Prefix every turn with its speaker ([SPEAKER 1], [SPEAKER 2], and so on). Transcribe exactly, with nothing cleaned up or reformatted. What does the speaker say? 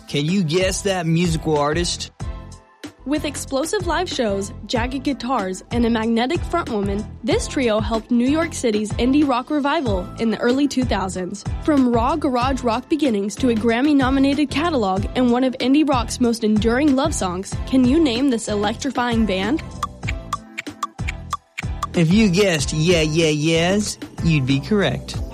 [SPEAKER 1] Can you guess that musical artist?
[SPEAKER 2] With explosive live shows, jagged guitars, and a magnetic frontwoman, this trio helped New York City's indie rock revival in the early two thousands. From raw garage rock beginnings to a Grammy-nominated catalog and one of indie rock's most enduring love songs, can you name this electrifying band?
[SPEAKER 1] If you guessed Yeah Yeah Yeahs, you'd be correct.